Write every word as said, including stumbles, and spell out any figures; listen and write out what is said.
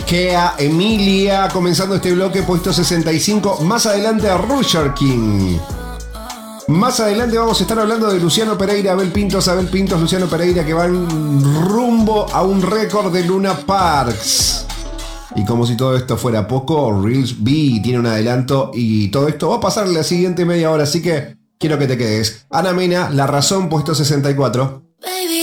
Kea Emilia, comenzando este bloque, puesto sesenta y cinco. Más adelante a Rusher King. Más adelante vamos a estar hablando de Luciano Pereira, Abel Pintos, Abel Pintos, Luciano Pereira, que van rumbo a un récord de Luna Parks. Y como si todo esto fuera poco, Reels B tiene un adelanto y todo esto va a pasar en la siguiente media hora, así que quiero que te quedes. Ana Mena, La Razón, puesto sesenta y cuatro. Baby,